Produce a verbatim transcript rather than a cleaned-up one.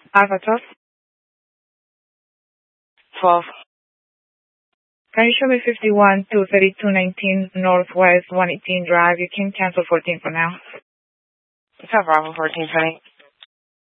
Alpha twelve. twelve. Can you show me fifty-one to thirty-two nineteen Northwest one eighteen Drive? You can cancel fourteen for now. It's not Bravo fourteen twenty.